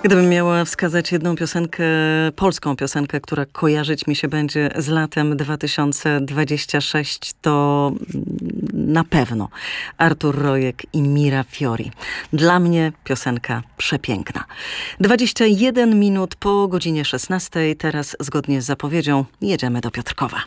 Gdybym miała wskazać jedną piosenkę, polską piosenkę, która kojarzyć mi się będzie z latem 2026, to na pewno Artur Rojek i Mira Fiori. Dla mnie piosenka przepiękna. 21 minut po godzinie 16. Teraz zgodnie z zapowiedzią jedziemy do Piotrkowa.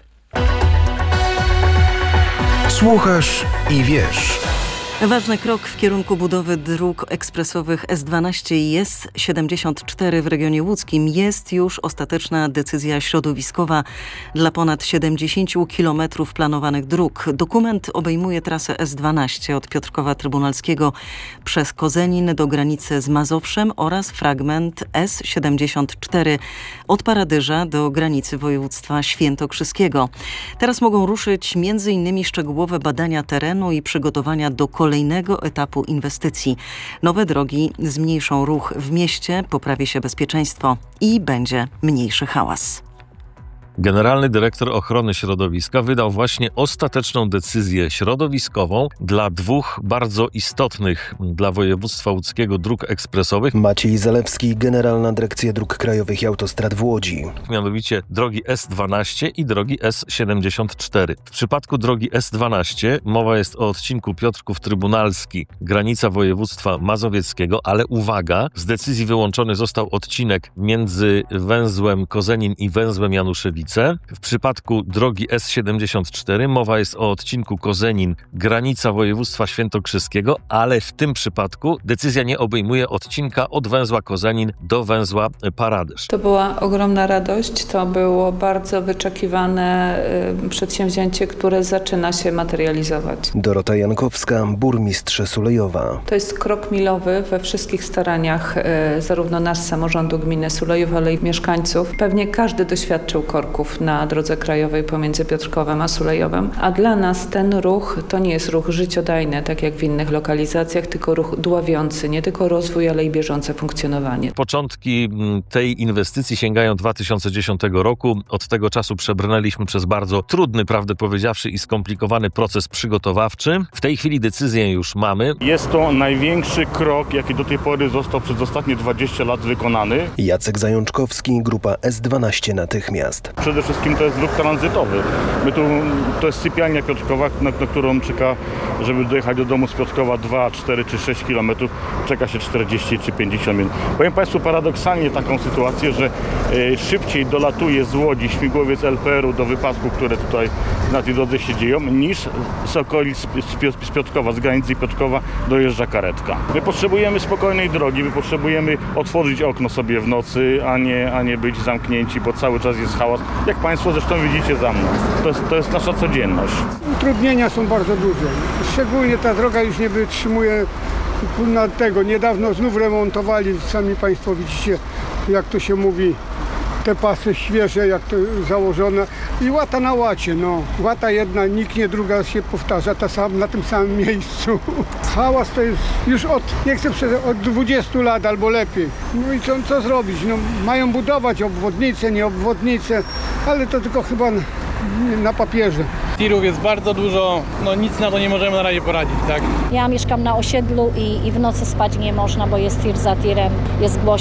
Słuchasz i wiesz. Ważny krok w kierunku budowy dróg ekspresowych S12 i S74 w regionie łódzkim. Jest już ostateczna decyzja środowiskowa dla ponad 70 km planowanych dróg. Dokument obejmuje trasę S12 od Piotrkowa Trybunalskiego przez Kozenin do granicy z Mazowszem oraz fragment S74 od Paradyża do granicy województwa świętokrzyskiego. Teraz mogą ruszyć m.in. szczegółowe badania terenu i przygotowania do kolejnego etapu inwestycji. Nowe drogi zmniejszą ruch w mieście, poprawi się bezpieczeństwo i będzie mniejszy hałas. Generalny dyrektor ochrony środowiska wydał właśnie ostateczną decyzję środowiskową dla dwóch bardzo istotnych dla województwa łódzkiego dróg ekspresowych. Maciej Zalewski, Generalna Dyrekcja Dróg Krajowych i Autostrad w Łodzi. Mianowicie drogi S12 i drogi S74. W przypadku drogi S12 mowa jest o odcinku Piotrków Trybunalski, granica województwa mazowieckiego, ale uwaga, z decyzji wyłączony został odcinek między węzłem Kozenin i węzłem Januszewice. W przypadku drogi S74 mowa jest o odcinku Kozenin, granica województwa świętokrzyskiego, ale w tym przypadku decyzja nie obejmuje odcinka od węzła Kozenin do węzła Paradyż. To była ogromna radość, to było bardzo wyczekiwane przedsięwzięcie, które zaczyna się materializować. Dorota Jankowska, burmistrz Sulejowa. To jest krok milowy we wszystkich staraniach zarówno nas, samorządu gminy Sulejów, ale i mieszkańców. Pewnie każdy doświadczył korków na drodze krajowej pomiędzy Piotrkowem a Sulejowem, a dla nas ten ruch to nie jest ruch życiodajny, tak jak w innych lokalizacjach, tylko ruch dławiący, nie tylko rozwój, ale i bieżące funkcjonowanie. Początki tej inwestycji sięgają 2010 roku. Od tego czasu przebrnęliśmy przez bardzo trudny, prawdę powiedziawszy, i skomplikowany proces przygotowawczy. W tej chwili decyzję już mamy. Jest to największy krok, jaki do tej pory został przez ostatnie 20 lat wykonany. Jacek Zajączkowski, grupa S12 Natychmiast. Przede wszystkim to jest ruch tranzytowy. To jest sypialnia Piotrkowa, na którą czeka, żeby dojechać do domu z Piotrkowa 2, 4 czy 6 km, czeka się 40 czy 50 minut. Powiem Państwu paradoksalnie taką sytuację, że szybciej dolatuje z Łodzi śmigłowiec LPR-u do wypadków, które tutaj na tej drodze się dzieją, niż z okolic z Piotrkowa, z granicy Piotrkowa dojeżdża karetka. My potrzebujemy spokojnej drogi, my potrzebujemy otworzyć okno sobie w nocy, a nie być zamknięci, bo cały czas jest hałas. Jak Państwo zresztą widzicie za mną. To jest nasza codzienność. Utrudnienia są bardzo duże. Szczególnie ta droga już nie wytrzymuje tego. Niedawno znów remontowali, sami Państwo widzicie, jak to się mówi, te pasy świeże, jak to założone. I łata na łacie, no. Łata jedna, nikt nie druga się powtarza na tym samym miejscu. Hałas to jest już od 20 lat albo lepiej. No i co zrobić? No, mają budować obwodnice, nie obwodnice, ale to tylko chyba na papierze. Tirów jest bardzo dużo, no nic na to nie możemy na razie poradzić, tak? Ja mieszkam na osiedlu i w nocy spać nie można, bo jest tir za tirem, jest głośno.